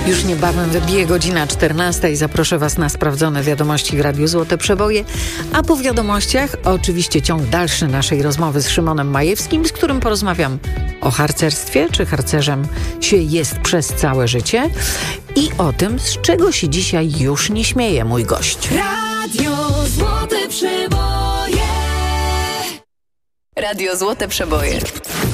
Już niebawem wybije godzina 14 i zaproszę Was na sprawdzone wiadomości w Radiu Złote Przeboje. A po wiadomościach oczywiście ciąg dalszy naszej rozmowy z Szymonem Majewskim, z którym porozmawiam o harcerstwie, czy harcerzem się jest przez całe życie i o tym, z czego się dzisiaj już nie śmieje mój gość. Radio Złote Przeboje. Radio Złote Przeboje.